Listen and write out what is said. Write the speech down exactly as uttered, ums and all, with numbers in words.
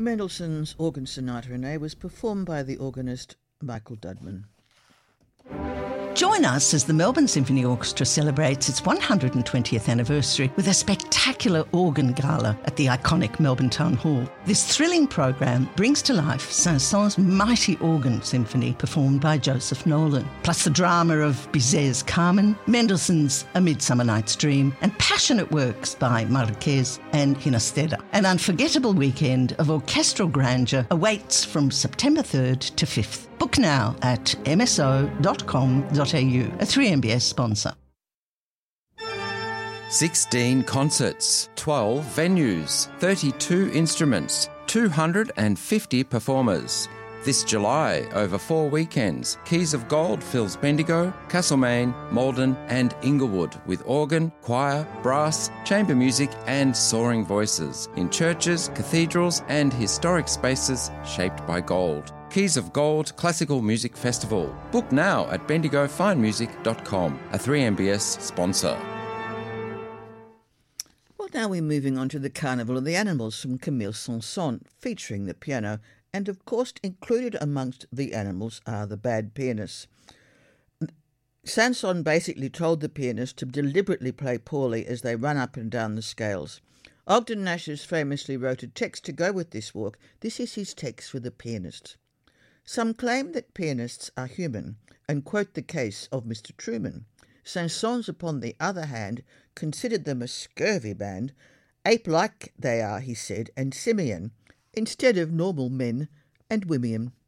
Mendelssohn's Organ Sonata in A was performed by the organist Michael Dudman. Join us as the Melbourne Symphony Orchestra celebrates its one hundred twentieth anniversary with a spectacular organ gala at the iconic Melbourne Town Hall. This thrilling program brings to life Saint-Saëns' mighty organ symphony performed by Joseph Nolan, plus the drama of Bizet's Carmen, Mendelssohn's A Midsummer Night's Dream, and passionate works by Marquez and Ginastera. An unforgettable weekend of orchestral grandeur awaits from September third to fifth. Book now at m s o dot com dot a u, a three M B S sponsor. sixteen concerts, twelve venues, thirty-two instruments, two hundred fifty performers. This July, over four weekends, Keys of Gold fills Bendigo, Castlemaine, Malden and Inglewood with organ, choir, brass, chamber music and soaring voices in churches, cathedrals and historic spaces shaped by gold. Keys of Gold Classical Music Festival. Book now at bendigo fine music dot com, a three M B S sponsor. Well, now we're moving on to the Carnival of the Animals from Camille Saint-Saëns, featuring the piano, and of course included amongst the animals are the bad pianists. Saint-Saëns basically told the pianist to deliberately play poorly as they run up and down the scales. Ogden Nash famously wrote a text to go with this walk. This is his text for the pianist. Some claim that pianists are human and quote the case of Mister Truman. Saint-Saëns, upon the other hand, considered them a scurvy band, ape-like they are, he said, and simian, instead of normal men and women.